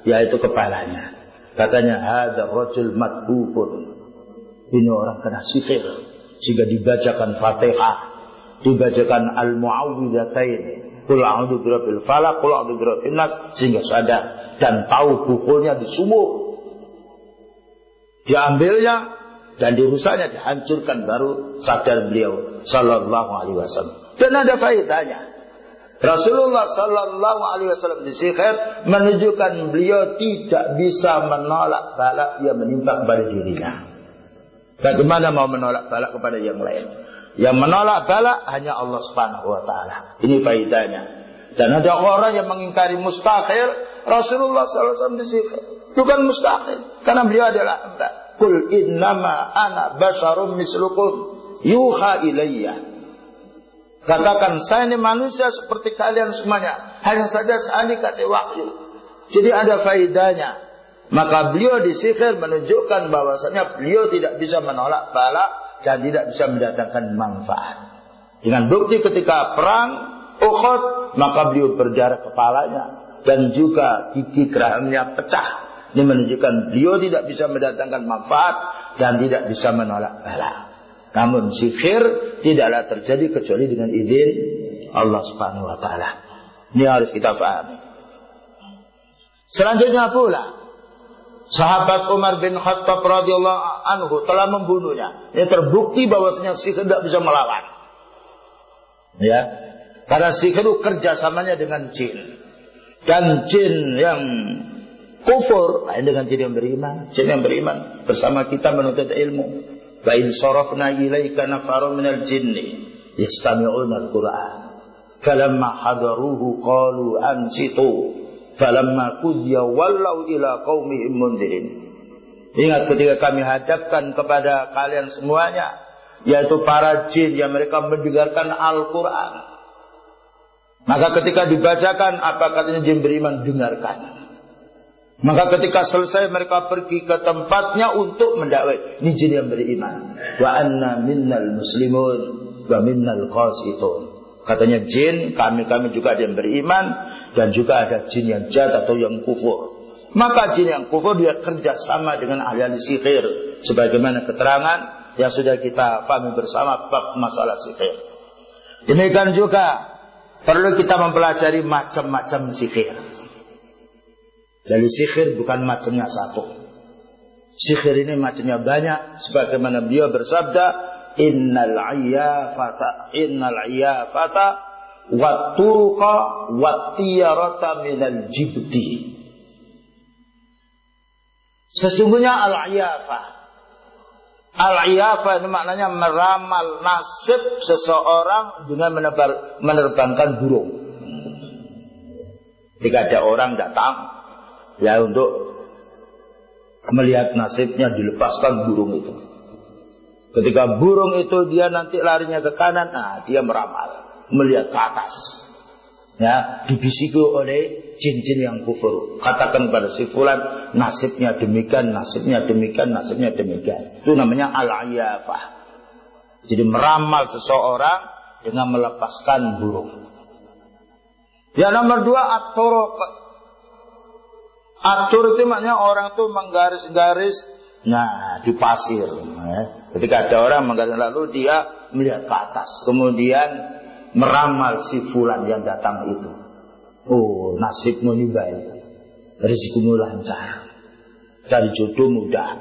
yaitu kepalanya. Katanya hadza rajul madhubun. Ini orang kena sihir sehingga dibacakan Fatihah, dibacakan al-muawwidzatain, qul a'udzu birabbil falaq, qul a'udzu birabbin nas, sehingga sadar dan tahu pukulnya di sumur. Diambilnya dan dirusaknya, dihancurkan, baru sadar beliau sallallahu alaihi wasallam. Dan ada faedahnya. Rasulullah sallallahu alaihi wasallam disihir menunjukkan beliau tidak bisa menolak bala yang menimpa kepada dirinya. Bagaimana mau menolak bala kepada yang lain? Yang menolak bala hanya Allah Subhanahu wa taala. Ini faedahnya. Dan ada orang yang mengingkari mustahil, Rasulullah sallallahu alaihi wasallam disihir. Bukan mustahil, karena beliau adalah hamba. Qul innama ana basyarum mislukum yuha ilayya. Katakan saya ini manusia seperti kalian semuanya, hanya saja saya dikasih wahyu. Jadi ada faedahnya. Maka beliau disihir menunjukkan bahwasanya beliau tidak bisa menolak bala dan tidak bisa mendatangkan manfaat. Dengan bukti ketika perang Uhud, maka beliau berdarah kepalanya dan juga gigi gerahimnya pecah. Ini menunjukkan beliau tidak bisa mendatangkan manfaat dan tidak bisa menolak bala. Namun sihir tidaklah terjadi kecuali dengan izin Allah Subhanahu wa taala. Ini harus kita pahami. Selanjutnya pula sahabat Umar bin Khattab radhiyallahu anhu telah membunuhnya. Ini terbukti bahwasanya sihir tidak bisa melawan. Ya. Karena sihir itu kerjasamanya dengan jin. Dan jin yang kufur lain dengan jin yang beriman. Jin yang beriman bersama kita menuntut ilmu. Wa in sarafna ilaika nafarun minal jinni yastami'una al-Qur'an. Falamma hadaruhu qalu ansitu. Falamma qudiya wallau ila qaumihim mundirin. Ingat ketika kami hadapkan kepada kalian semuanya, yaitu para jin yang mereka mendengarkan Al-Quran. Maka ketika dibacakan, apa katanya jin beriman? Dengarkan. Maka ketika selesai mereka pergi ke tempatnya untuk mendakwai. Ini jin yang beriman. Wa anna minnal muslimun wa minnal qasitun. Katanya jin, kami juga ada yang beriman dan juga ada jin yang jahat atau yang kufur. Maka jin yang kufur dia kerjasama dengan ahli sihir, sebagaimana keterangan yang sudah kita pahami bersama bab masalah sihir. Demikian juga perlu kita mempelajari macam-macam sihir. Jadi sihir bukan macamnya satu. Sihir ini macamnya banyak. Sebagaimana beliau bersabda, Innal iyafata wat turuqa wat tiyarata minal jibti. Sesungguhnya al-iyafah. Al-iyafah ini maknanya meramal nasib seseorang dengan menerbangkan burung. Jika ada orang datang ya untuk melihat nasibnya, dilepaskan burung itu. Ketika burung itu dia nanti larinya ke kanan, nah dia meramal, melihat ke atas. Ya, dibisiki oleh jin-jin yang kufur. Katakan pada si fulan, nasibnya demikian, nasibnya demikian, nasibnya demikian. Itu namanya al-iyafah. Jadi meramal seseorang dengan melepaskan burung. Yang nomor dua, at-turuq. Atur itu maknanya orang itu menggaris-garis, nah di pasir. Ketika ada orang menggaris, lalu dia melihat ke atas, kemudian meramal si fulan yang datang itu. Oh, nasibmu ini baik, rezekimu lancar, cari jodoh mudah.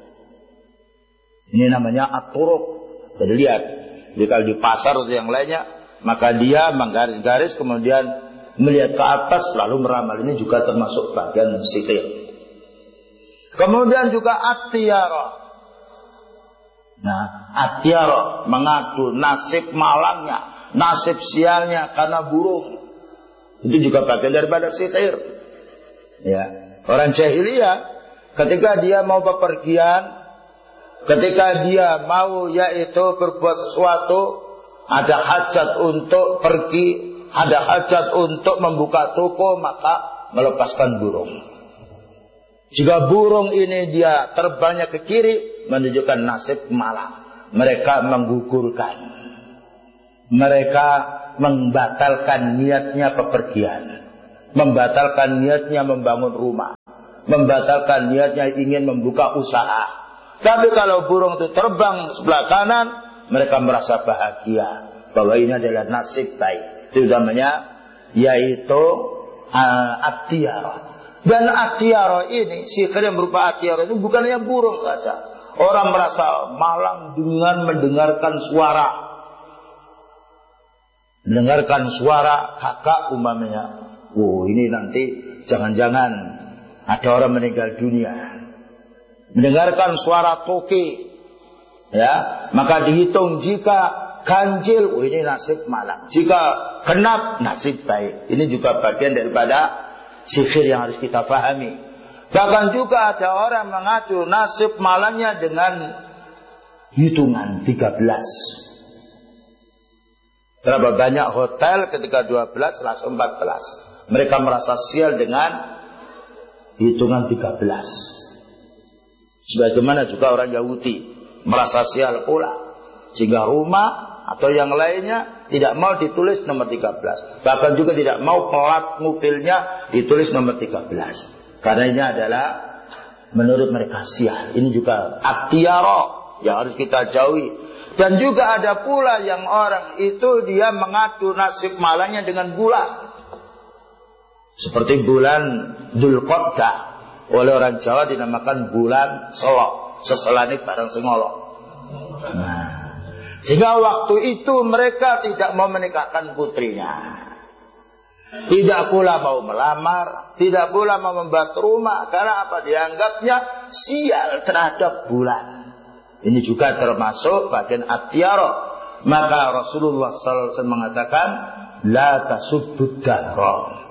Ini namanya at-turuq. Jadi lihat, kalau di pasar atau yang lainnya, maka dia menggaris-garis kemudian melihat ke atas lalu meramal. Ini juga termasuk bagian sihir. Kemudian juga at-tiyara. Nah, at-tiyara mengaku nasib malangnya, nasib sialnya karena burung. Itu juga bagian daripada sihir. Ya, orang jahiliyah ketika dia mau bepergian, ketika dia mau yaitu berbuat sesuatu, ada hajat untuk pergi, ada hajat untuk membuka toko, maka melepaskan burung. Jika burung ini dia terbangnya ke kiri, menunjukkan nasib malang. Mereka menggugurkan, mereka membatalkan niatnya bepergian, membatalkan niatnya membangun rumah. membatalkan niatnya ingin membuka usaha. Tapi kalau burung itu terbang sebelah kanan, mereka merasa bahagia bahwa ini adalah nasib baik. Itu namanya yaitu at-tiyarah. Dan at-tiyarah ini, sihir yang berupa at-tiyarah ini bukan hanya burung saja. Orang merasa malam dengan mendengarkan suara. Mendengarkan suara kakak umpamanya. Oh, ini nanti jangan-jangan ada orang meninggal dunia. Mendengarkan suara toke, ya, maka dihitung jika ganjil, oh ini nasib malang. Jika genap, nasib baik. Ini juga bagian daripada sihir yang harus kita pahami. Bahkan juga ada orang mengacu nasib malangnya dengan hitungan 13. Berapa banyak hotel ketika 12 langsung 14. Mereka merasa sial dengan hitungan 13. Sebagaimana juga orang Yahudi merasa sial pula. Sehingga rumah atau yang lainnya tidak mau ditulis nomor 13. Bahkan juga tidak mau plat mobilnya ditulis nomor 13. Karena ini adalah menurut mereka sial. Ini juga at-tiyarah yang harus kita jauhi. Dan juga ada pula yang orang itu dia mengadu nasib malangnya dengan bulan. Seperti bulan Dzulqa'dah, oleh orang Jawa dinamakan bulan selok, seselanit barang sengolok. Nah, sehingga waktu itu mereka tidak mau menikahkan putrinya. Tidak pula mau melamar, tidak pula mau membuat rumah, karena apa? Dianggapnya sial terhadap bulan. Ini juga termasuk bagian at-tiyarah. Maka Rasulullah SAW mengatakan, la tasubbud dahra.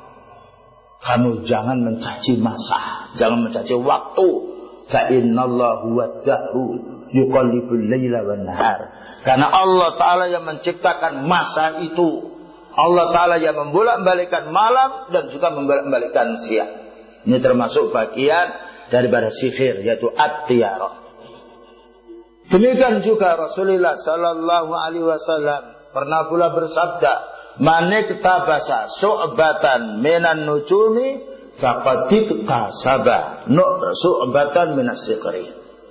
Kamu jangan mencaci masa, jangan mencaci waktu. Fa innallahu wad-dahru yuqallibul laila wan nahar. Karena Allah Ta'ala yang menciptakan masa itu. Allah Ta'ala yang membolak-balikkan malam dan juga membolak-balikkan siang. Ini termasuk bagian daripada sihir, yaitu at-tiyarah. Demikian juga Rasulullah Sallallahu Alaihi Wasallam pernah pula bersabda, "Maniktabasa su'batan minan nujumi faqad iktasaba su'batan minas sihri."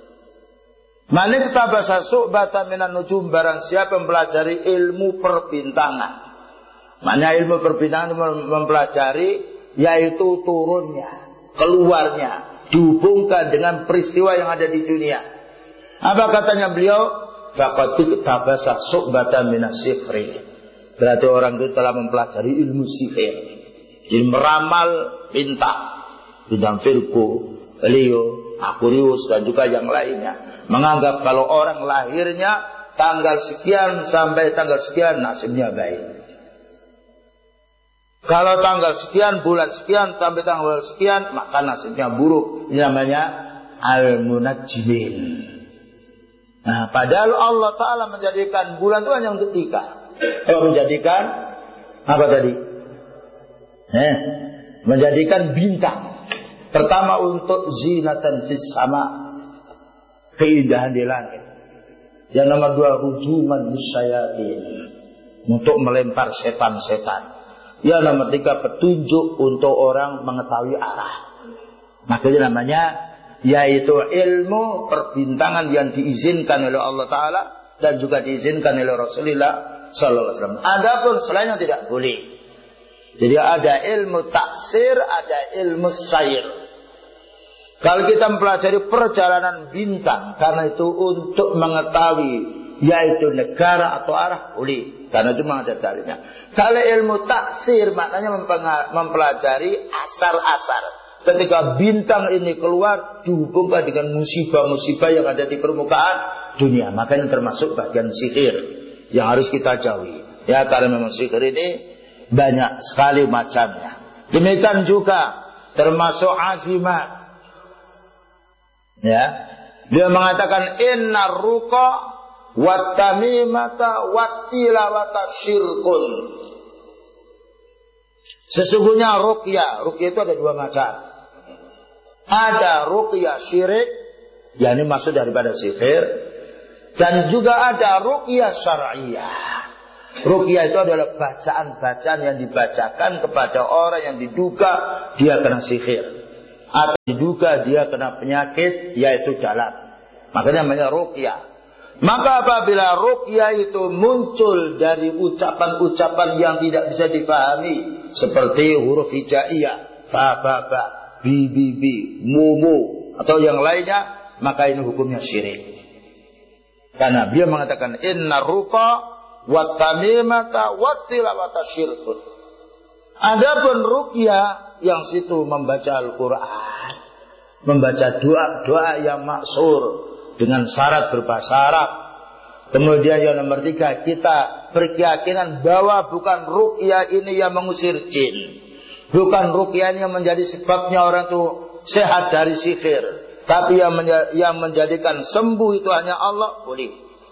Maniktabasa su'batan minan nujum, barang siapa mempelajari ilmu perbintangan. Maknanya ilmu perbintangan mempelajari yaitu turunnya, keluarnya, dihubungkan dengan peristiwa yang ada di dunia. Apa katanya beliau? Faqad iktabasa su'batan minas sihri. Berarti orang itu telah mempelajari ilmu sihir. Jadi meramal bintang Virgo, Leo, Aquarius dan juga yang lainnya. Menganggap kalau orang lahirnya tanggal sekian sampai tanggal sekian nasibnya baik. Kalau tanggal sekian, bulan sekian, sampai tanggal sekian, maka nasibnya buruk. Ini namanya al-munajjimin. Nah, padahal Allah Ta'ala menjadikan bulan itu hanya untuk 3. Menjadikan, apa tadi? Menjadikan bintang. Pertama untuk zinatan fis sama, keindahan di langit. Yang nomor 2, hujuman musyayatin, untuk melempar setan-setan. Yang nomor 3, petunjuk untuk orang mengetahui arah. Makanya namanya yaitu ilmu perbintangan yang diizinkan oleh Allah Ta'ala dan juga diizinkan oleh Rasulullah Sallallahu Alaihi Wasallam. Adapun selainnya tidak boleh. Jadi ada ilmu taksir, ada ilmu sair. Kalau kita mempelajari perjalanan bintang, karena itu untuk mengetahui yaitu negara atau arah, boleh. Karena itu memang ada dalilnya. Kalau ilmu taksir maknanya mempelajari asar-asar. Ketika bintang ini keluar dihubungkan dengan musibah-musibah yang ada di permukaan dunia. Makanya termasuk bagian sihir yang harus kita jauhi. Ya, karena memang sihir ini banyak sekali macamnya. Demikian juga termasuk azimat. Ya, dia mengatakan innar ruqa wat tamimata wat tilawata syirkun. Sesungguhnya ruqyah itu ada 2 macam. Ada ruqyah syirik, yakni maksud daripada sihir, dan juga ada ruqyah syar'iyah. Ruqyah itu adalah bacaan-bacaan yang dibacakan kepada orang yang diduga dia kena sihir. atau diduga dia kena penyakit yaitu jalan. Makanya namanya ruqyah. Maka apabila ruqyah itu muncul dari ucapan-ucapan yang tidak bisa difahami seperti huruf hijaiyah, ba ba ba, bi bi bi, mu mu atau yang lainnya, maka ini hukumnya syirik. Karena beliau mengatakan inna ruqa wa tamimata wa tilawata syirkun. Adapun ruqyah yang situ membaca Al-Quran, membaca doa-doa yang maksur dengan syarat berbahasa Arab. Kemudian yang nomor 3, kita berkeyakinan bahwa bukan ruqyah ini yang mengusir jin, bukan ruqyah ini yang menjadi sebabnya orang itu sehat dari sihir. Tapi yang menjadikan sembuh itu hanya Allah, boleh.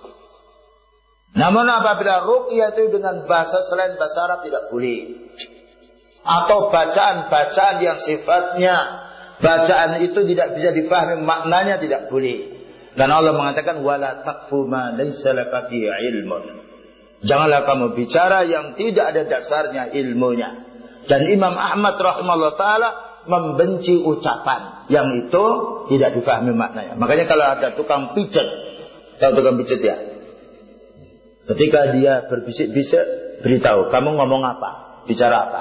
Namun apabila ruqyah itu dengan bahasa selain bahasa Arab tidak boleh. Atau bacaan-bacaan yang sifatnya bacaan itu tidak bisa difahami maknanya tidak boleh. Dan Allah mengatakan wala taqfu ma laysa laka bihi ilmun. Janganlah kamu bicara yang tidak ada dasarnya ilmunya. Dan Imam Ahmad rahimahullah taala membenci ucapan yang itu tidak difahami maknanya. Makanya kalau ada tukang pijet, tahu tukang pijet ya? Ketika dia berbisik-bisik, beritahu, kamu ngomong apa? Bicara apa?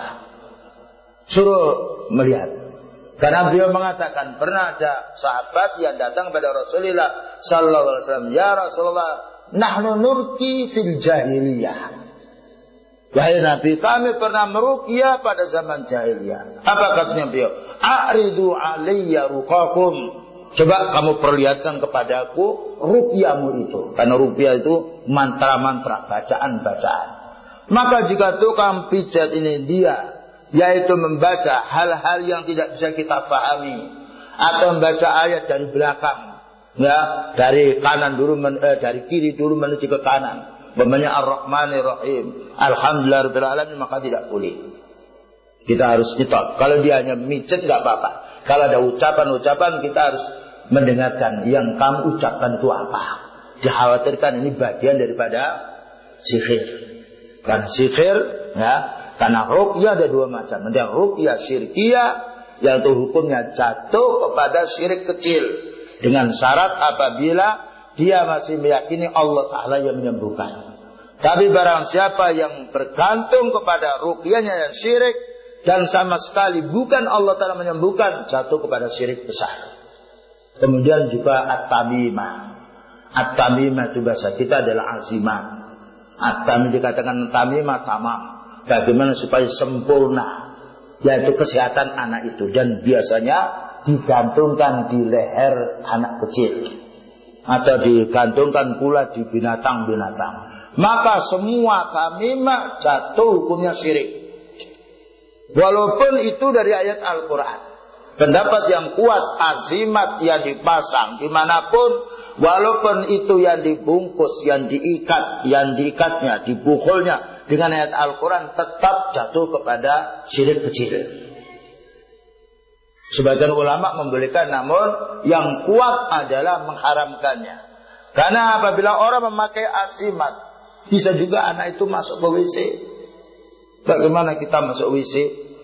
Suruh melihat. Karena beliau mengatakan, pernah ada sahabat yang datang pada Rasulullah sallallahu alaihi wasallam, "Ya Rasulullah, nahnu nurki fil jahiliyah." Wahai Nabi, kami pernah meruqyah pada zaman jahiliyah. Apa katanya beliau? A'ridu alayya ruqakum. Coba kamu perlihatkan kepadaku ruqyahmu itu. Karena ruqyah itu mantra-mantra, bacaan-bacaan. Maka jika tukang pijat ini dia, yaitu membaca hal-hal yang tidak bisa kita fahami, atau membaca ayat dari belakang, ya, dari kanan dulu, dari kiri dulu menuju ke kanan. Namanya Ar-Rahmanir Rahim, Alhamdulillah Rabbil Alamin, maka tidak boleh. Kita harus nyetok. Kalau dia hanya mijet nggak apa-apa. Kalau ada ucapan-ucapan kita harus mendengarkan yang kamu ucapkan itu apa. Dikhawatirkan ini bagian daripada sihir. Karena sihir, ya, karena ruqyah ada 2 macam. Yang ruqyah syirkiyah, yaitu hukumnya jatuh kepada syirik kecil dengan syarat apabila dia masih meyakini Allah Ta'ala yang menyembuhkan. Tapi barang siapa yang bergantung kepada ruqyahnya yang syirik dan sama sekali bukan Allah Ta'ala menyembuhkan, jatuh kepada syirik besar. Kemudian juga at-tamimah. At-tamimah itu bahasa kita adalah azimat. At-tamimah dikatakan tamimah, tamam. Bagaimana supaya sempurna, yaitu kesehatan anak itu. Dan biasanya digantungkan di leher anak kecil, atau digantungkan pula di binatang-binatang. Maka semua tamimah jatuh hukumnya syirik. Walaupun itu dari ayat Al-Quran. Pendapat yang kuat, azimat yang dipasang dimanapun, walaupun itu yang dibungkus, yang diikat, yang diikatnya, dibukulnya dengan ayat Al-Quran, tetap jatuh kepada syirik kecil. Sebagian ulama membolehkan, namun yang kuat adalah mengharamkannya. Karena apabila orang memakai azimat, bisa juga anak itu masuk ke WC. Bagaimana kita masuk WC?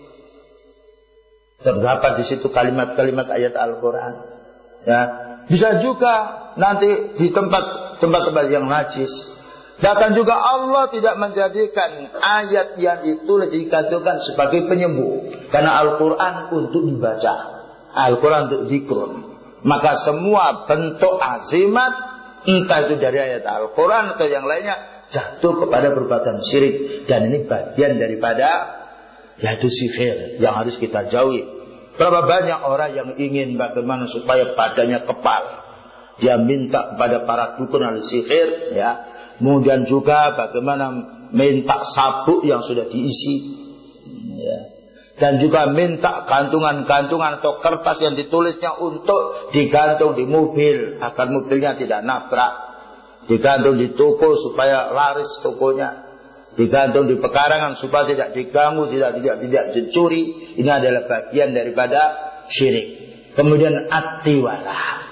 Terdapat di situ kalimat-kalimat ayat Al-Quran. Ya, bisa juga nanti di tempat-tempat yang najis. Dan juga Allah tidak menjadikan ayat yang ditulis digantungkan sebagai penyembuh. Karena Al-Quran untuk dibaca, Al-Quran untuk zikrun. Maka semua bentuk azimat, entah itu dari ayat Al-Quran atau yang lainnya, jatuh kepada perbuatan syirik. Dan ini bagian daripada yaitu sihir yang harus kita jauhi. Berapa banyak orang yang ingin bagaimana supaya badannya kepal, dia minta kepada para dukun ahli sihir, ya. Kemudian juga bagaimana minta sabuk yang sudah diisi, ya. Dan juga minta gantungan-gantungan atau kertas yang ditulisnya untuk digantung di mobil agar mobilnya tidak nabrak, digantung di toko supaya laris tokonya, digantung di pekarangan supaya tidak diganggu, tidak dicuri. Ini adalah bagian daripada syirik. Kemudian at-tiwala.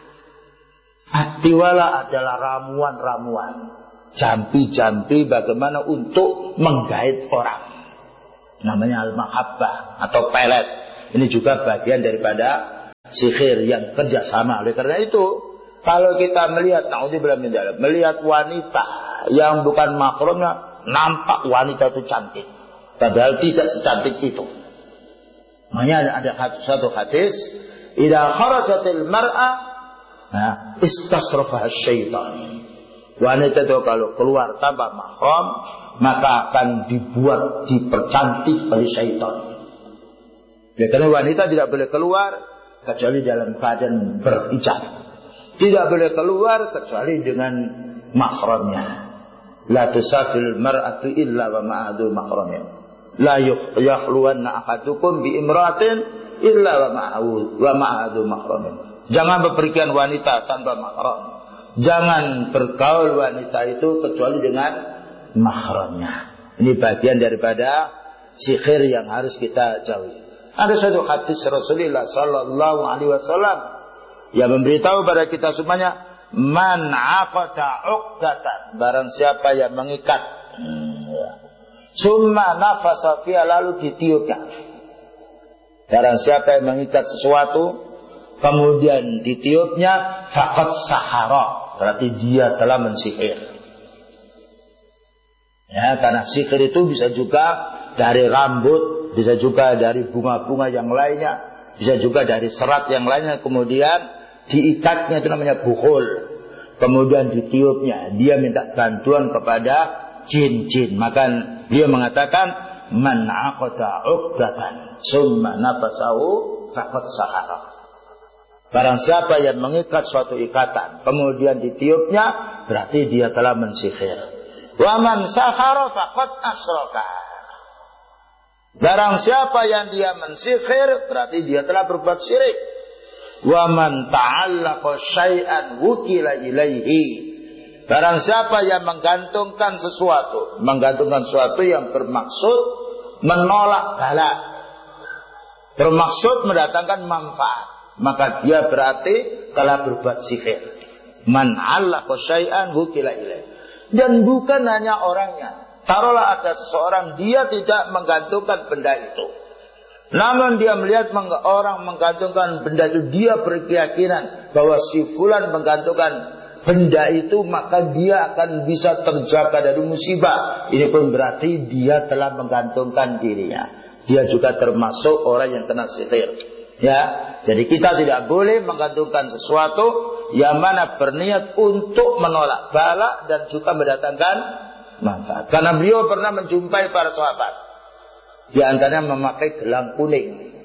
At-tiwala adalah ramuan-ramuan, jampi-jampi bagaimana untuk menggait orang. Namanya al-mahabbah atau pelet. Ini juga bagian daripada sihir yang kerjasama. Oleh karena itu, kalau kita melihat, melihat wanita yang bukan mahramnya, nampak wanita itu cantik, padahal tidak secantik itu. Makanya ada satu hadis, idza kharajatil mar'a istasrafaha syaitan. Wanita itu kalau keluar tanpa mahram, maka akan dipercantik oleh syaitan. Ya, karena wanita tidak boleh keluar kecuali dalam keadaan berhijab. Tidak boleh keluar kecuali dengan mahramnya. La tusafil mar'atu illa wa ma'adu mahramnya. La yakhluwanna ahadukum bi imratin illa wa ma'adu mahramnya. Jangan bepergian wanita tanpa mahram. Jangan bergaul wanita itu kecuali dengan mahramnya. Ini bagian daripada sihir yang harus kita jauhi. Ada satu hadis Rasulullah sallallahu alaihi wasallam yang memberitahu pada kita semuanya, man aqata 'uqdatan, barang siapa yang mengikat summa nafasa fiha, lalu ditiupkan. Barang siapa yang mengikat sesuatu kemudian ditiupnya, faqad sahara, berarti dia telah mensihir. Ya, karena sihir itu bisa juga dari rambut, bisa juga dari bunga-bunga yang lainnya, bisa juga dari serat yang lainnya, kemudian diikatnya, itu namanya bukhul. Kemudian ditiupnya, dia minta bantuan kepada jin-jin. Maka dia mengatakan, man aqata 'uqdatan summa nafasahu faqad sahara. Barang siapa yang mengikat suatu ikatan kemudian ditiupnya, berarti dia telah mensihir. Wa man sahara faqad asyraka. Barang siapa yang dia mensihir, berarti dia telah berbuat syirik. Wa man ta'allaqa syai'an wukila ilaihi. Barang siapa yang menggantungkan sesuatu yang bermaksud menolak bala, bermaksud mendatangkan manfaat, maka dia berarti telah berbuat sihir. Man 'allaqa syai'an wukila ilaihi. Dan bukan hanya orangnya. Taruhlah ada seseorang, dia tidak menggantungkan benda itu, namun dia melihat orang menggantungkan benda itu, dia berkeyakinan bahwa si fulan menggantungkan benda itu, maka dia akan bisa terjaga dari musibah. Ini pun berarti dia telah menggantungkan dirinya. Dia juga termasuk orang yang kena sihir. Ya, jadi kita tidak boleh menggantungkan sesuatu yang mana berniat untuk menolak bala dan juga mendatangkan manfaat. Karena beliau pernah menjumpai para sahabat, di antaranya memakai gelang kuning,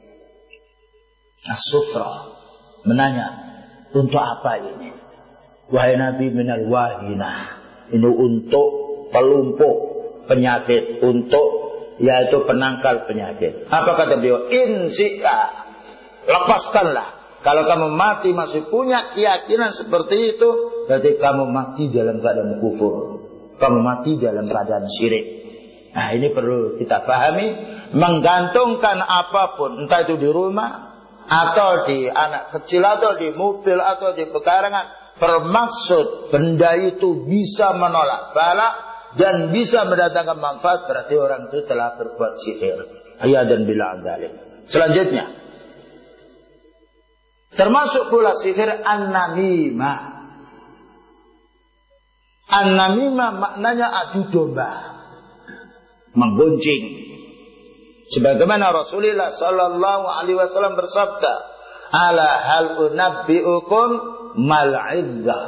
as-sufra, menanya, untuk apa ini? Wahai Nabi, minal wahinah, ini untuk pelumpuh penyakit, untuk yaitu penangkal penyakit. Apa kata beliau? Insya, lepaskanlah. Kalau kamu mati masih punya keyakinan seperti itu, berarti kamu mati dalam keadaan kufur. Kamu mati dalam keadaan syirik. Nah, ini perlu kita pahami. Menggantungkan apapun, entah itu di rumah, atau di anak kecil, atau di mobil, atau di pekarangan, bermaksud benda itu bisa menolak bala dan bisa mendatangkan manfaat, berarti orang itu telah berbuat sihir. Ayadan billah dzalik. Selanjutnya, termasuk pula sihir an-namimah. An-namimah maknanya adu domba, menggunjing. Sebagaimana Rasulullah sallallahu alaihi wasallam bersabda, ala hal unabbiukum mal 'izzah.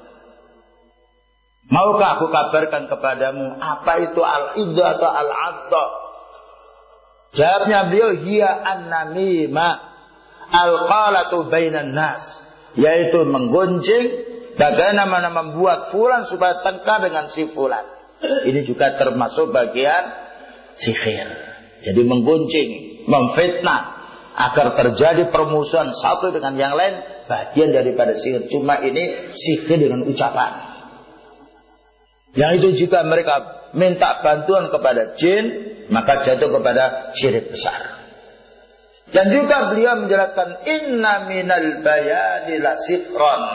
Maukah aku kabarkan kepadamu apa itu al-izzah atau al-'addah? Jawabnya beliau, hiya an-namimah al-qalatu bainan nas, yaitu menggunjing. Bagaimana membuat fulan supaya tengkar dengan si fulan. Ini juga termasuk bagian sihir. Jadi menggunjing, memfitnah agar terjadi permusuhan satu dengan yang lain, bagian daripada sihir. Cuma ini sihir dengan ucapan. Yang itu jika mereka minta bantuan kepada jin, maka jatuh kepada syirik besar. Dan juga beliau menjelaskan, inna minal bayani la sihran.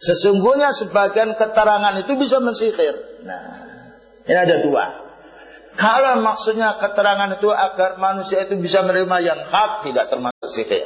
Sesungguhnya sebagian keterangan itu bisa mensihir. Nah, ini ada dua. Kalau maksudnya keterangan itu agar manusia itu bisa menerima yang hak, tidak termasuk sihir.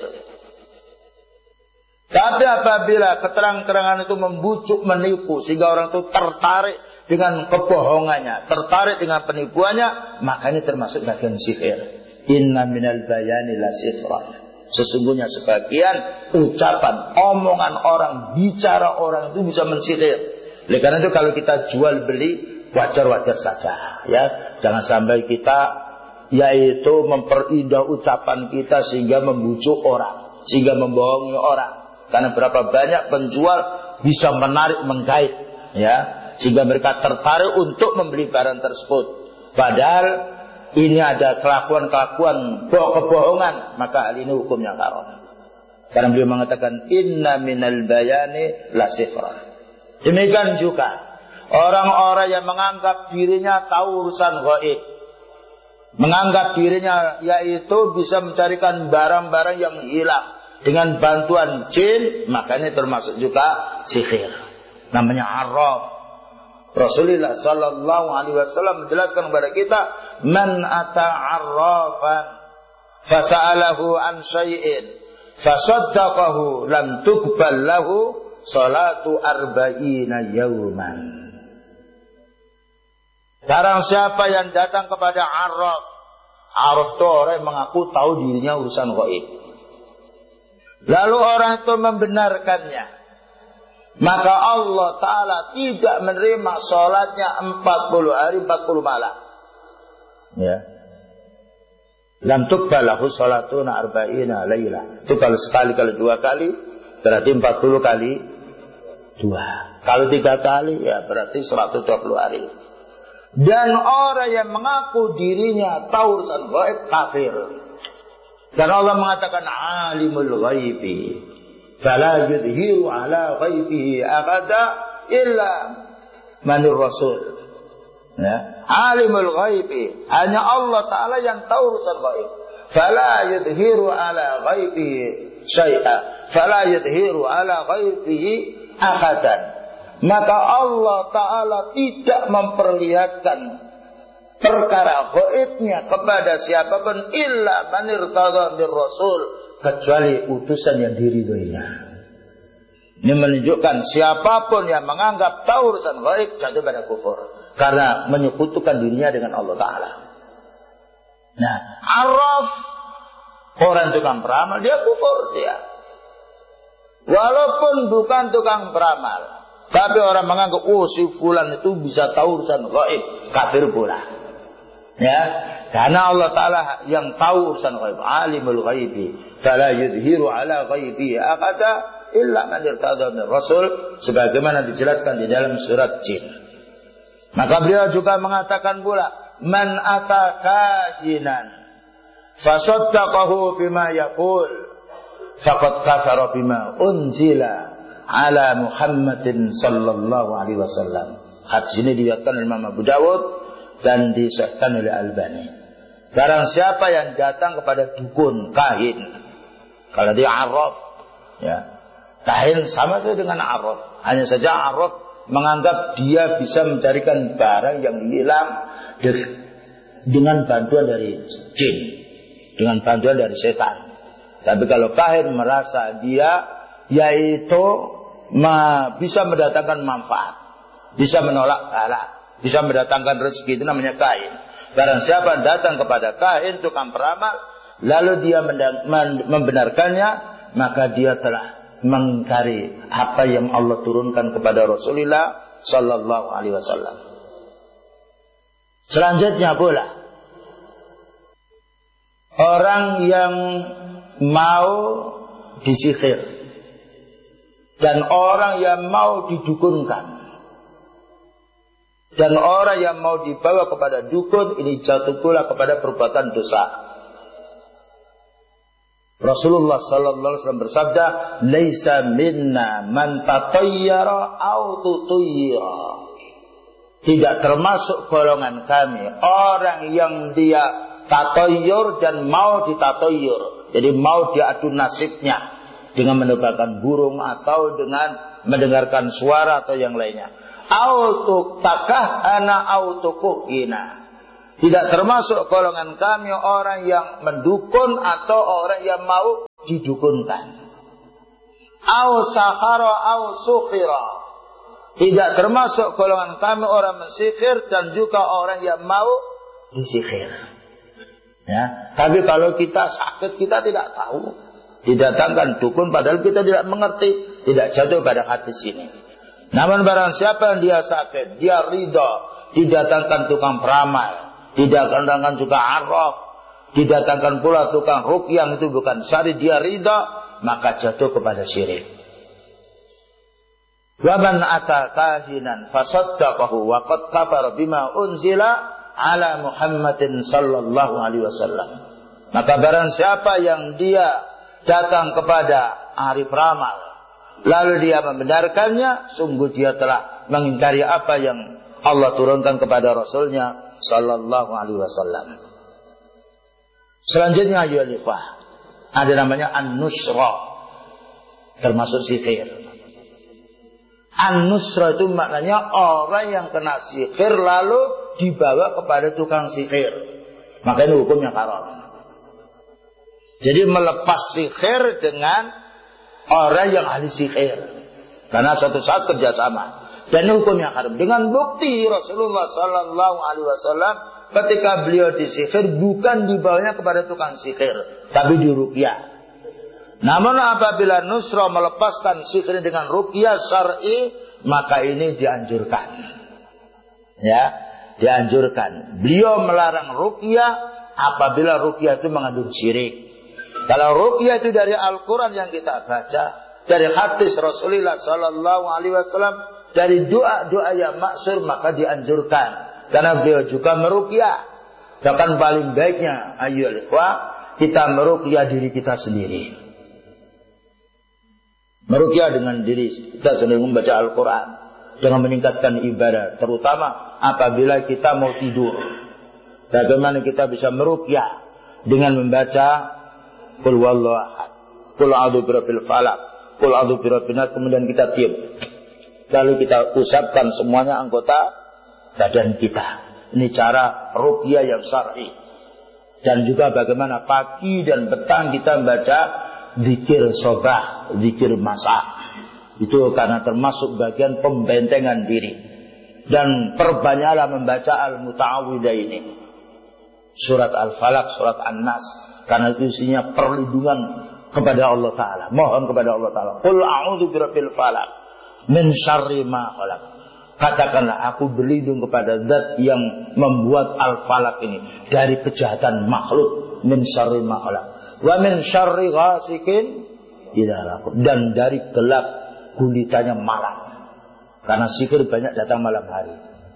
Tapi apabila keterangan-keterangan itu membujuk, menipu, sehingga orang itu tertarik dengan kebohongannya, tertarik dengan penipuannya, maka ini termasuk bagian sihir. Inna minal bayani la sihra. Sesungguhnya sebagian ucapan, omongan orang, bicara orang itu bisa mensihir. Oleh karena itu kalau kita jual beli, wajar-wajar saja, ya. Jangan sampai kita yaitu memperindah ucapan kita sehingga membujuk orang, sehingga membohongi orang. Karena berapa banyak penjual bisa menarik, menggait, ya, sehingga mereka tertarik untuk membeli barang tersebut. Padahal ini ada kelakuan-kelakuan kebohongan, maka hal ini hukumnya haram. Karena beliau mengatakan inna minal bayani la sihra. Demikian juga orang-orang yang menganggap dirinya tahu urusan gaib, menganggap dirinya yaitu bisa mencarikan barang-barang yang hilang dengan bantuan jin, maka ini termasuk juga sihir. Namanya arraf. Rasulullah sallallahu alaihi wasallam menjelaskan kepada kita, man ata arrafan fasa'alahu an syai'in fasaddaqahu lam tuqbal lahu salatu arba'ina yauman. Barang siapa yang datang kepada arraf, arraf itu orang yang mengaku tahu dirinya urusan gaib, lalu orang itu membenarkannya, maka Allah Ta'ala tidak menerima sholatnya 40 hari 40 malam, ya. Lam tuqbalahu sholatuna arba'ina layla. Itu kalau sekali, kalau dua kali berarti 40 kali 2. Kalau 3 kali ya berarti 120 hari. Dan orang yang mengaku dirinya tahu urusan gaib kafir. Dan Allah mengatakan alimul ghaibi fala yudhiru ala ghaibihi ahada illa manir rasul. Ya, alimul ghaibi, hanya Allah Ta'ala yang tahu urusan gaib. Fala yudhiru ala ghaibihi syai'a, fala yudhiru ala ghaibihi ahadan. Maka Allah Ta'ala tidak memperlihatkan perkara gaibnya kepada siapapun illa man irtada mir rasul, kecuali utusan yang diridhoinya. Ini menunjukkan siapapun yang menganggap tahu urusan gaib jatuh pada kufur, karena menyekutukan dirinya dengan Allah Ta'ala. Nah, arraf, orang tukang beramal, dia kufur dia. Walaupun bukan tukang beramal, tapi orang menganggap, oh si fulan itu bisa tahu urusan gaib, kafir pula. Ya, karena Allah Ta'ala yang tahu urusan gaib, alimul ghaibi fala yudhiru ala ghaibi ahada illa man irtada min rasul, sebagaimana dijelaskan di dalam surat Jin. Maka beliau juga mengatakan pula, man atakahinan fasaddaqahu bima yaqul faqad kafara bima unzila ala Muhammadin sallallahu alaihi wasallam. Hadis ini diriwayatkan oleh Imam Abu Dawud dan disahkan oleh Albani. Barang siapa yang datang kepada dukun, kahin, kalau dia arraf, ya, kahin sama saja dengan arraf. Hanya saja arraf menganggap dia bisa mencarikan barang yang hilang dengan bantuan dari jin, dengan bantuan dari setan. Tapi kalau kahin merasa dia yaitu bisa mendatangkan manfaat, bisa menolak bala, bisa mendatangkan rezeki, itu namanya kahin. Barang siapa datang kepada kahin, tukang peramal, lalu dia membenarkannya, maka dia telah mengingkari apa yang Allah turunkan kepada Rasulullah sallallahu alaihi wasallam. Selanjutnya pula, orang yang mau disihir dan orang yang mau didukunkan dan orang yang mau dibawa kepada dukun, ini jatuh pula kepada perbuatan dosa. Rasulullah sallallahu alaihi wasallam bersabda, "Laisa minna man tatayyara aw tutayyara." Tidak termasuk golongan kami orang yang dia tatayyur dan mau ditatayyur. Jadi mau diadu nasibnya dengan menerbangkan burung atau dengan mendengarkan suara atau yang lainnya. Autukahana autukuhina. Tidak termasuk golongan kami orang yang mendukun atau orang yang mau didukunkan. Au sahara au sukhira. Tidak termasuk golongan kami orang mensihir dan juga orang yang mau disihir. Ya, tapi kalau kita sakit kita tidak tahu. Didatangkan dukun padahal kita tidak mengerti, tidak jatuh pada hadis ini. Namun barang siapa yang dia sakit, dia ridha, didatangkan tukang peramal, didatangkan tukang arraf, didatangkan pula tukang ruqyah, itu bukan syari, dia ridha, maka jatuh kepada syirik. Wa man ata kahinan fasaddaqahu wa qad kafara bima unzila ala Muhammadin sallallahu alaihi wasallam. Maka barang siapa yang dia datang kepada ahli peramal lalu dia membenarkannya, sungguh dia telah mengingkari apa yang Allah turunkan kepada Rasulnya sallallahu alaihi wasallam. Selanjutnya ya ikhwah, ada namanya an-nusra, termasuk sihir. An-nusra itu maknanya orang yang kena sihir lalu dibawa kepada tukang sihir. Maka ini hukumnya haram. Jadi melepas sihir dengan orang yang ahli sihir. Karena suatu saat kerjasama. Dan ini hukumnya haram. Dengan bukti Rasulullah sallallahu alaihi wasallam ketika beliau disihir bukan dibawanya kepada tukang sihir, tapi diruqyah. Namun apabila nusra melepaskan sihir dengan ruqyah syar'i, maka ini dianjurkan. Ya, dianjurkan. Beliau melarang ruqyah apabila ruqyah itu mengandung syirik. Kalau ruqyah itu dari Al-Quran yang kita baca, dari hadis Rasulullah sallallahu alaihi wasallam, dari doa-doa yang maksur, maka dianjurkan. Karena beliau juga meruqyah. Bahkan paling baiknya, ayo ikhwah, kita meruqyah diri kita sendiri. Meruqyah dengan diri kita sendiri, membaca Al-Quran dengan meningkatkan ibadah, terutama apabila kita mau tidur. Bagaimana kita bisa meruqyah dengan membaca Qul huwallahu ahad, Qul a'udzu birabbil falaq, Qul a'udzu birabbin nas, kemudian kita tiup. Lalu kita usapkan semuanya anggota badan kita. Ini cara ruqyah yang syar'i. Dan juga bagaimana pagi dan petang kita membaca zikir sobah, zikir masa. Itu karena termasuk bagian pembentengan diri. Dan perbanyaklah membaca al-muta'awwidhaini, surat al-falaq, surat an-nas, karena itu isinya perlindungan kepada Allah Ta'ala, mohon kepada Allah Ta'ala. Qul a'udzu birabbil falaq min syarri ma khalaq. Katakanlah aku berlindung kepada zat yang membuat al-falaq ini dari kejahatan makhluk, min syarri ma khalaq. Wa min syarri ghasikin idza waqab, dan dari gelap gulitanya malam. Karena sihir banyak datang malam hari.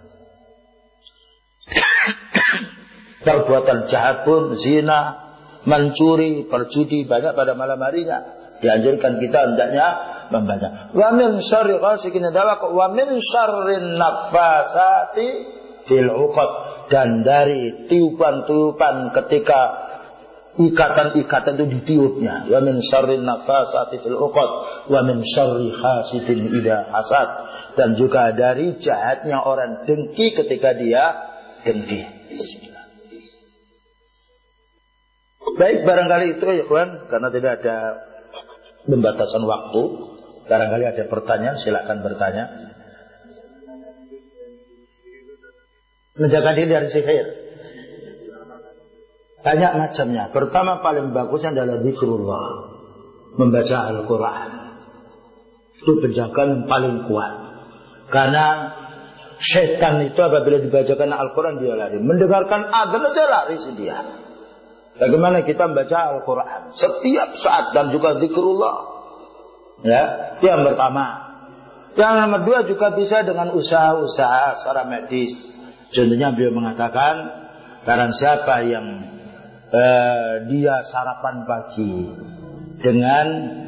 Perbuatan jahat pun, zina, mencuri, perjudi banyak pada malam harinya. Dianjurkan kita hendaknya membaca. Wa min syarri ghasikin idza waqab wa min syarrin naffasati fil 'uqad, dan dari tiupan-tiupan ketika ikatan-ikatan itu ditiupnya. Wa min syarrin naffasati fil 'uqad wa min syarri hasidin idza hasad, dan juga dari jahatnya orang dengki ketika dia dengki. Baik, barangkali itu ya kawan, karena tidak ada pembatasan waktu. Barangkali ada pertanyaan, silakan bertanya. Menjaga diri dari sihir banyak macamnya. Pertama paling bagusnya adalah zikrullah, membaca Al-Quran. Itu penjagaan yang paling kuat. Karena setan itu apabila dibacakan Al-Quran dia lari. Mendengarkan adzan aja lari dia. Bagaimana kita membaca Al-Quran setiap saat dan juga zikrullah. Ya, itu yang pertama. Yang nomor dua juga bisa dengan usaha-usaha secara medis. Contohnya beliau mengatakan, barang siapa yang dia sarapan pagi dengan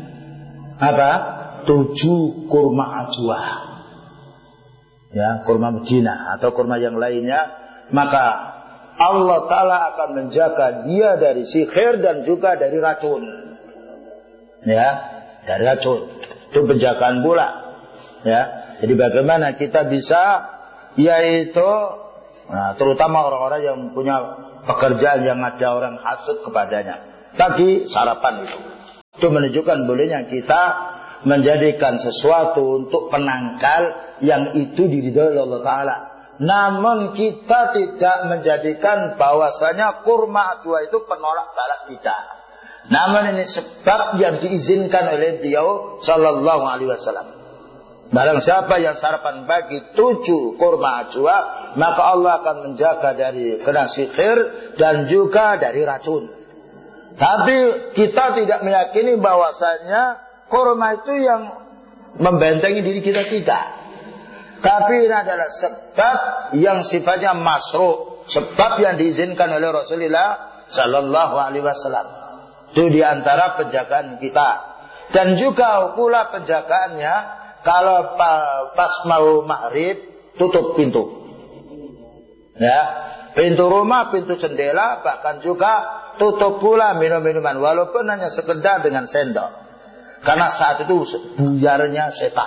7 kurma ajwa, ya, kurma Medina atau kurma yang lainnya, maka Allah Ta'ala akan menjaga dia dari sihir dan juga dari racun. Ya, dari racun. Itu penjagaan pula. Ya, jadi bagaimana kita bisa, yaitu Nah, terutama orang-orang yang punya pekerjaan yang ada orang hasud kepadanya. Pagi sarapan itu. Itu menunjukkan bolehnya kita menjadikan sesuatu untuk penangkal yang itu diridhoi Allah Ta'ala. Namun kita tidak menjadikan bahwasanya kurma ajwa itu penolak balak kita. Namun ini sebab yang diizinkan oleh beliau Sallallahu Alaihi Wasallam. Barang siapa yang sarapan pagi 7 kurma ajwa, maka Allah akan menjaga dari kena sihir dan juga dari racun. Tapi kita tidak meyakini bahwasanya kurma itu yang membentengi diri kita, tidak. Tapi ini adalah sebab yang sifatnya masru', sebab yang diizinkan oleh Rasulullah Sallallahu Alaihi Wasallam. Itu diantara penjagaan kita. Dan juga pula penjagaannya, kalau pas mau maghrib tutup pintu, ya, pintu rumah, pintu jendela, bahkan juga tutup pula minum-minuman, walaupun hanya sekedar dengan sendok, karena saat itu buyarnya setan.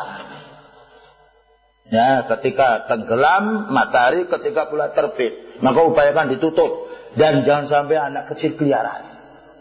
Ya, ketika tenggelam matahari, ketika pula terbit, maka upayakan ditutup dan jangan sampai anak kecil keliaran.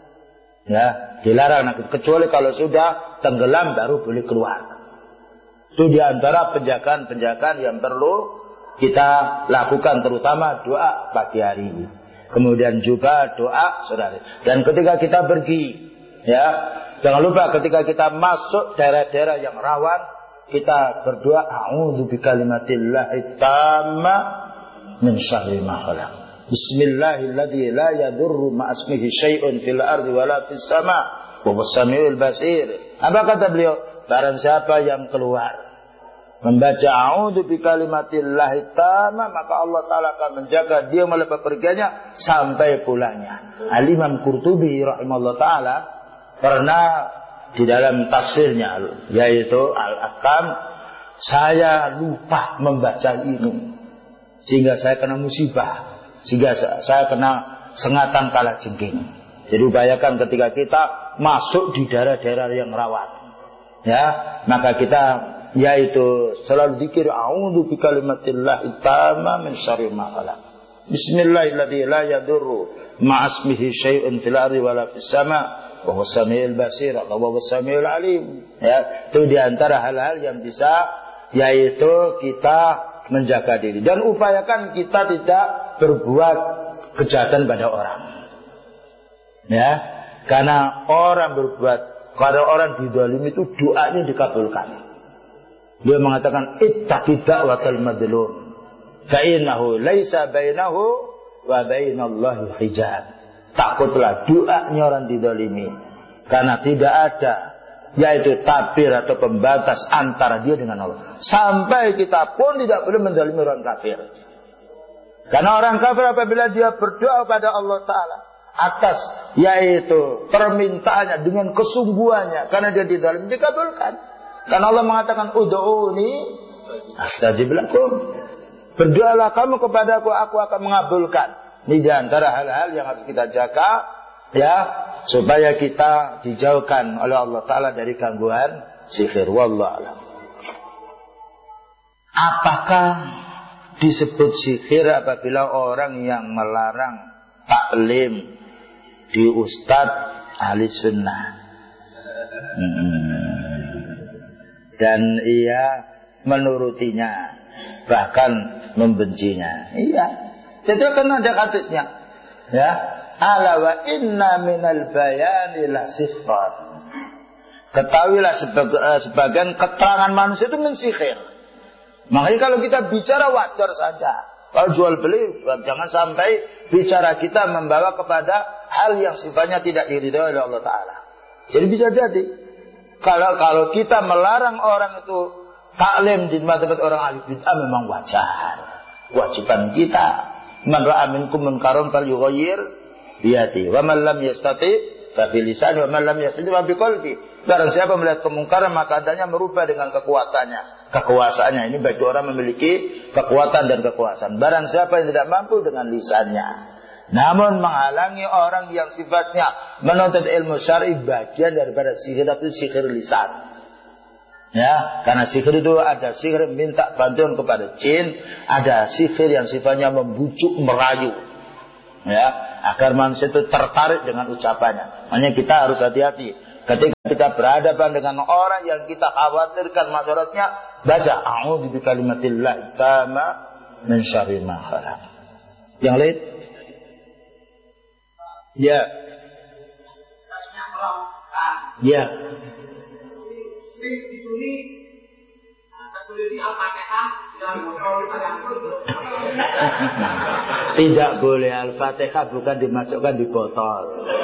Ya, dilarang anak, kecuali kalau sudah tenggelam baru boleh keluar. Itu diantara penjagaan-penjagaan yang perlu kita lakukan, terutama doa pagi hari ini. Kemudian juga doa sore hari. Dan ketika kita pergi, ya, jangan lupa ketika kita masuk daerah-daerah yang rawan, kita berdoa, a'udzu bikalimatillahi tamma min syarri ma khalaq. Bismillahilladzi la yadurru ma'asmihi syai'un fil ardi wala fis sama' wa huwas samiul basir. Apa kata beliau? Barang siapa yang keluar membaca a'udzu bikalimatillahi tamma, maka Allah Ta'ala akan menjaga dia mulai bepergiannya sampai pulangnya. Al-Imam Qurtubi rahimahullah Ta'ala pernah di dalam tafsirnya, yaitu Al-Ahkam, saya lupa membaca ini sehingga saya kena musibah, sehingga saya kena sengatan kalajengking. Jadi upayakan ketika kita masuk di daerah-daerah yang rawan, ya, maka kita yaitu selalu zikir a'udzu bikalimatillahi tamma min syarri ma khalaq. Bismillahilladzi la yadurru ma'asmihi syai'un fil ardi wala fis sama' wa huwas samiul basir wa huwas samiul alim. Ya, itu di antara hal-hal yang bisa yaitu kita menjaga diri dan upayakan kita tidak berbuat kejahatan pada orang. Ya, karena kalau orang dizalimi itu doanya dikabulkan. Dia mengatakan ittaqi da'watal madlum fa innahu laisa bainahu wa bainallahi hijab. Takutlah doanya orang dizalimi, karena tidak ada yaitu tabir atau pembatas antara dia dengan Allah. Sampai kita pun tidak boleh menzalimi orang kafir. Karena orang kafir apabila dia berdoa pada Allah Ta'ala atas yaitu permintaannya dengan kesungguhannya, karena dia dizalimi, dikabulkan. Karena Allah mengatakan ud'uni astajib lakum. Berdoalah kamu kepadaku, aku akan mengabulkan. Ini di antara hal-hal yang harus kita jaga, ya, supaya kita dijauhkan oleh Allah Ta'ala dari gangguan sihir. Wallahu a'lam. Apakah disebut sihir apabila orang yang melarang taklim di ustadz ahli sunnah dan ia menurutinya, bahkan membencinya? Iya, itu kan ada hadisnya, ya, ala wa inna minal bayani la sihran. Ketahuilah sebagian keterangan manusia itu mensihir. Makanya kalau kita bicara wajar saja. Kalau jual beli, jangan sampai bicara kita membawa kepada hal yang sifatnya tidak diridhoi oleh Allah Ta'ala. Jadi bisa jadi kalau kita melarang orang itu taklim di tempat orang ahli bid'ah, memang wajar. Kewajiban kita, man ra'a minkum munkaran falyughayyir biyadihi wa man lam yastati fa bi lisanihi wa man lam yastati fa bi qalbi. Barang siapa melihat kemungkaran, maka adanya merubah dengan kekuatannya, kekuasaannya. Ini bagi orang memiliki kekuatan dan kekuasaan. Barang siapa yang tidak mampu, dengan lisannya. Namun menghalangi orang yang sifatnya menuntut ilmu syar'i, bagian daripada sihir, tapi sihir lisan. Ya, karena sihir itu ada sihir minta bantuan kepada jin, ada sihir yang sifatnya membujuk, merayu. Ya, agar manusia itu tertarik dengan ucapannya. Makanya kita harus hati-hati. Ketika kita berhadapan dengan orang yang kita khawatirkan masyarakat, baca a'udzu bikalimatillah tamma min syarri ma khalaq. Yang lain? Ya. Ya. Tidak boleh Al-Fatihah bukan dimasukkan di botol.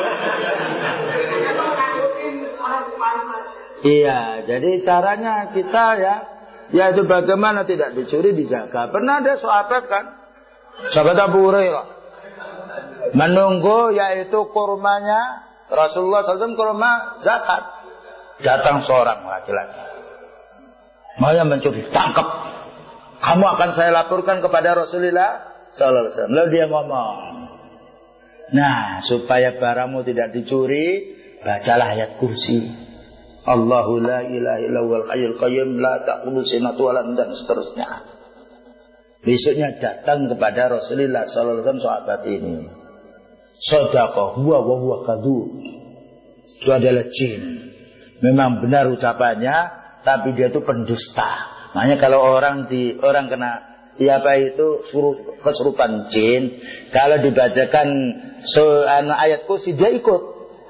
Iya, jadi caranya kita yaitu bagaimana tidak dicuri, dijaga. Pernah ada sahabat kan, sahabat Abu Hurairah menunggu yaitu kurmanya Rasulullah SAW, kurma zakat. Datang seorang laki-laki, mau yang mencuri, tangkap. Kamu akan saya laporkan kepada Rasulullah SAW. Lalu dia ngomong, nah supaya barangmu tidak dicuri, bacalah ayat kursi. Allahu la ilaha illallahul hayyul qayyum la ta'khudhuhu sinatun wa la nawm, dan seterusnya. Besoknya datang kepada Rasulullah SAW sahabat ini. Shadaqah huwa wa huwa kadzub. Itu adalah jin. Memang benar ucapannya, tapi dia itu pendusta. Makanya kalau orang kena kesurupan jin, kalau dibacakan ayat kursi dia ikut.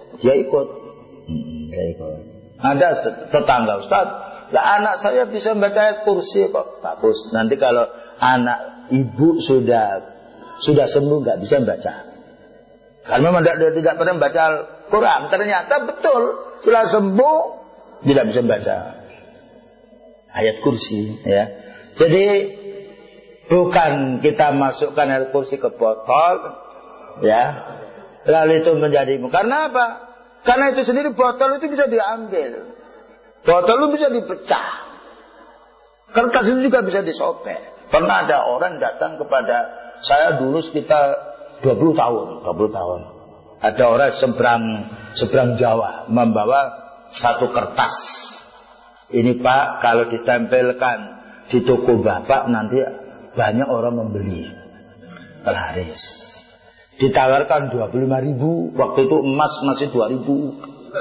Ada tetangga, Ustaz, lah anak saya bisa membaca ayat kursi kok. Bagus. Nanti kalau anak ibu sudah sembuh nggak bisa membaca. Karena memang dia tidak pernah membaca Al-Quran. Ternyata betul, setelah sembuh tidak bisa membaca ayat kursi. Ya. Jadi bukan kita masukkan ayat kursi ke botol, ya, lalu itu menjadi. Karena apa? Karena itu sendiri botol itu bisa diambil, botol itu bisa dipecah, kertas itu juga bisa disobek. Pernah ada orang datang kepada saya dulu sekitar 20 tahun. Ada orang seberang Jawa membawa satu kertas. Ini Pak, kalau ditempelkan di toko Bapak nanti banyak orang membeli. Laris. Ditawarkan 25.000, waktu itu emas masih 2.000.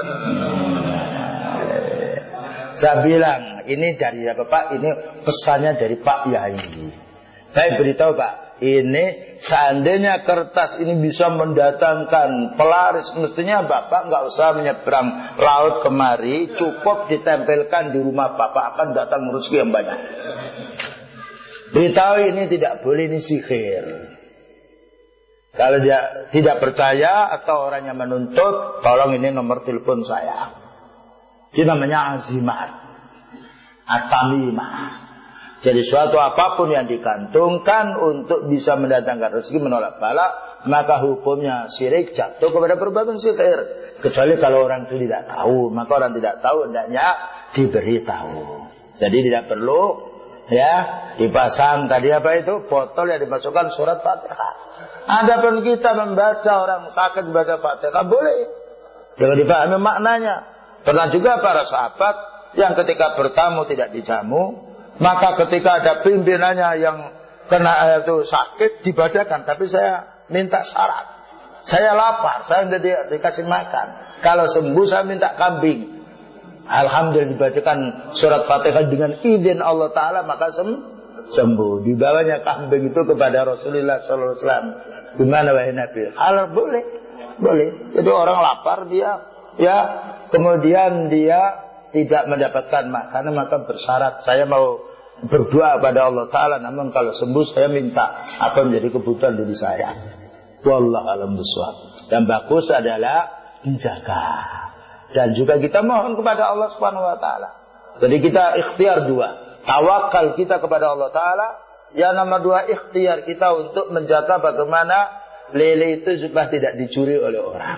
Saya bilang, ini dari apa Pak? Ini pesannya dari Pak Yai. Saya beritahu Pak, ini seandainya kertas ini bisa mendatangkan pelaris, mestinya Bapak nggak usah menyeberang laut kemari, cukup ditempelkan di rumah Bapak, akan datang rezeki yang banyak. Beritahu ini tidak boleh, ini sihir. Kalau dia tidak percaya atau orang yang menuntut, tolong ini nomor telepon saya. Ini namanya azimat, at-tamimah. Jadi suatu apapun yang digantungkan untuk bisa mendatangkan rezeki, menolak bala, maka hukumnya syirik, jatuh kepada perbuatan sihir. Kecuali kalau orang itu tidak tahu, maka orang tidak tahu hendaknya diberitahu. Jadi tidak perlu dipasang tadi apa itu botol yang dimasukkan surat Fatihah. Adapun kita membaca, orang sakit membaca Fatihah boleh, jangan dipahami maknanya. Pernah juga para sahabat yang ketika bertamu tidak dijamu, maka ketika ada pimpinannya yang kena itu sakit dibacakan, tapi saya minta syarat, saya lapar, saya tidak dikasih makan, kalau sembuh saya minta kambing. Alhamdulillah dibacakan surat Fatihah dengan izin Allah Ta'ala, maka sembuh. Dibawanya kambing itu kepada Rasulullah SAW. Gimana wahai Nabi? Halal boleh. Jadi orang lapar dia, kemudian dia tidak mendapatkan makanan, maka bersyarat, saya mau berdoa pada Allah Ta'ala, namun kalau sembuh saya minta apa menjadi kebutuhan diri saya. Wallahu a'lam bishawab. Yang bagus adalah dijaga. Dan juga kita mohon kepada Allah Subhanahu wa Ta'ala. Jadi kita ikhtiar dua. Tawakal kita kepada Allah Ta'ala. Yang nomor dua, ikhtiar kita untuk menjaga bagaimana lele itu supaya tidak dicuri oleh orang.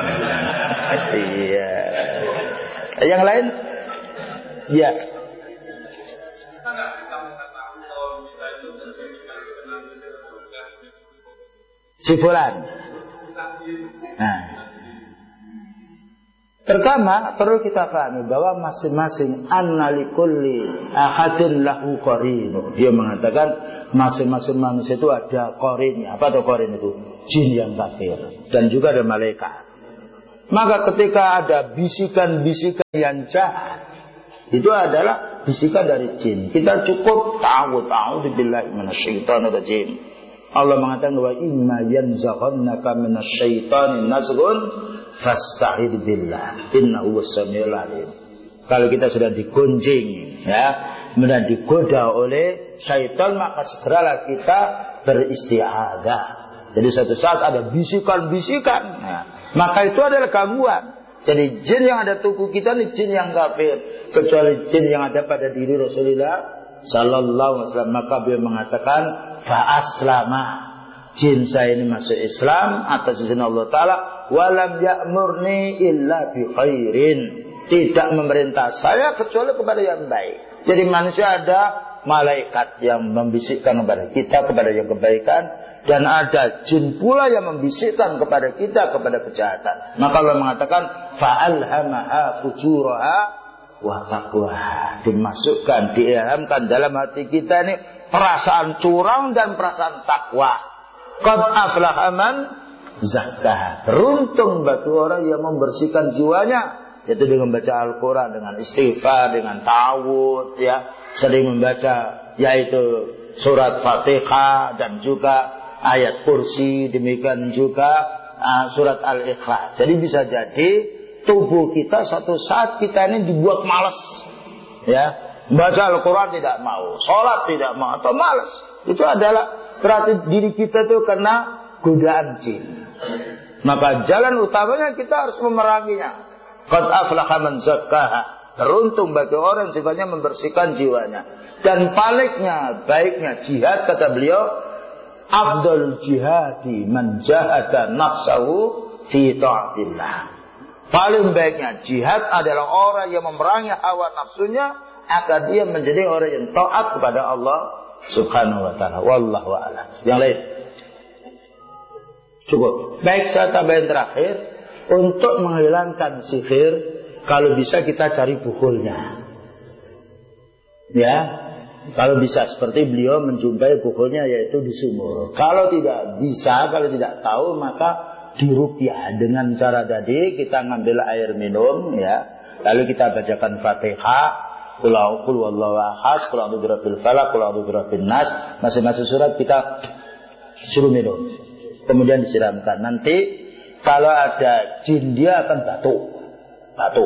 Iya. Yang lain? Ya. Si fulan. Nah. Pertama, perlu kita pahami bahwa masing-masing annalikulli ahadin lahu qarinu. Dia mengatakan masing-masing manusia itu ada qarinnya. Apa itu qarin itu? Jin yang kafir dan juga ada malaikat. Maka ketika ada bisikan-bisikan yang jahat, itu adalah bisikan dari jin. Kita cukup ta'awudzu billahi minasyaitonir rajim. Allah mengatakan wa imma yanzaghannaka minasyaitani nazghun fasta'id billah innahu was-sami'ul alim. Kalau kita sudah digunjing, ya, kemudian digoda oleh syaitan, maka segeralah kita beristi'adzah. Jadi suatu saat ada bisikan-bisikan, ya, maka itu adalah gangguan. Jadi jin yang ada tubuh kita ini jin yang kafir, kecuali jin yang ada pada diri Rasulullah sallallahu alaihi wasallam. Maka beliau mengatakan fa aslama, jin saya ini masuk Islam atas izin Allah Ta'ala. Walam ya'murni illa bi khairin, tidak memerintah saya kecuali kepada yang baik. Jadi manusia ada malaikat yang membisikkan kepada kita kepada yang kebaikan, dan ada jin pula yang membisikkan kepada kita kepada kejahatan. Maka Allah mengatakan fa'alhamaha fujuraha wa taqwaha, dimasukkan, diilhamkan dalam hati kita ini perasaan curang dan perasaan takwa. Qad aflaha man zakkaha, beruntung bagi orang yang membersihkan jiwanya, yaitu dengan membaca Al-Quran, dengan istighfar, dengan ta'awudz, ya, sering membaca yaitu surat Fatihah dan juga ayat kursi, demikian juga surat Al-Ikhlas. Jadi bisa jadi tubuh kita suatu saat kita ini dibuat malas, ya, baca Al-Quran tidak mau, sholat tidak mau, atau malas. Itu adalah berarti diri kita itu kena godaan jin. Maka jalan utamanya kita harus memeranginya. Qad aflaha man zakkaha, beruntung bagi orang yang sifatnya membersihkan jiwanya. Dan baiknya jihad, kata beliau, afdal jihadi man jahada nafsahu fi ta'atillah. Paling baiknya jihad adalah orang yang memerangi hawa nafsunya agar dia menjadi orang yang taat kepada Allah Subhanahu wa ta'ala. Wallahu a'lam. Yang lain cukup. Baik, saya tambahin terakhir, untuk menghilangkan sihir, kalau bisa kita cari pukulnya, ya. Kalau bisa seperti beliau menjumpai pukulnya, yaitu di sumur. Kalau tidak bisa, kalau tidak tahu, maka diruqyah dengan cara tadi. Kita ngambil air minum, ya, lalu kita bacakan Fatihah, qul huwallahu ahad, qul a'udzu birabbil falaq, qul a'udzu birabbin nas, masing-masing surat kita suruh minum, kemudian disiramkan. Nanti kalau ada jin dia akan batuk.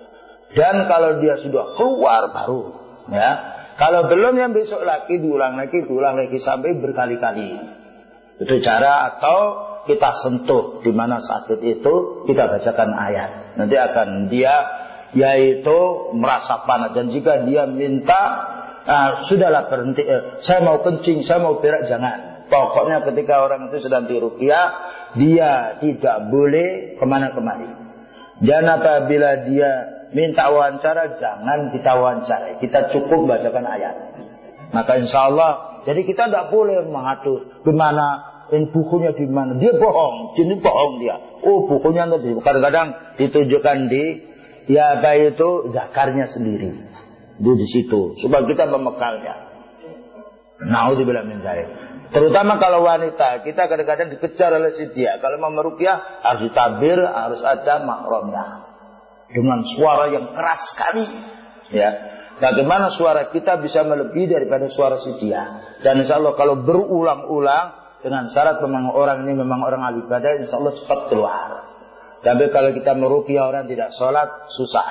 Dan kalau dia sudah keluar baru, ya. Kalau belum, yang besok lagi diulang lagi sampai berkali-kali. Itu cara. Atau kita sentuh di mana sakit itu, kita bacakan ayat. Nanti akan dia yaitu merasa panas. Dan jika dia minta, sudahlah berhenti, saya mau kencing, saya mau berak, jangan. Pokoknya ketika orang itu sedang diruqyah, dia tidak boleh kemana-kemari. Dan apabila dia minta wawancara, jangan kita wawancarai, kita cukup bacakan ayat. Maka insya Allah, jadi kita tidak boleh mengatur gimana, bukunya di mana. Dia bohong, jin bohong dia. Oh, bukunya nanti kadang-kadang ditunjukkan di, ya baik itu zakarnya sendiri. Itu di situ, supaya kita memekalnya. Na'udzubillah min dzalik. Terutama kalau wanita, kita kadang-kadang dikejar oleh si dia. Kalau mau meruqyah harus ditabir, harus ada mahramnya. Dengan suara yang keras sekali, ya. Bagaimana suara kita bisa melebihi daripada suara si dia? Dan insya Allah kalau berulang-ulang dengan syarat memang orang ini memang orang ahli ibadah, insya Allah cepat keluar. Tapi kalau kita meruqyah orang tidak sholat, susah.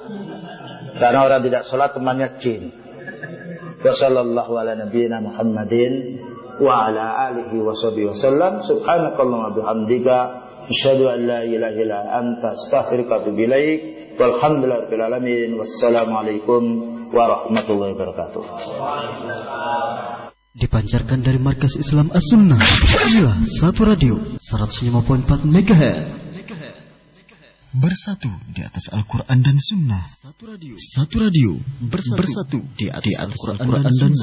Karena orang tidak sholat temannya jin. Wassallallahu ala nabiyyina Muhammadin wa ala alihi wa sahbihi wasallam. Subhanakallahumma bihamdika asyhadu an la ilaha illa anta astaghfiruka wa atubu ilaik. Walhamdulillahirabbil alamin. Wassalamualaikum warahmatullahi wabarakatuh. Dipancarkan dari Markas Islam As-Sunnah. Inilah Satu Radio 105.4 MHz. Bersatu di atas Al-Quran dan Sunnah. Satu Radio bersatu di atas Al-Quran dan Sunnah.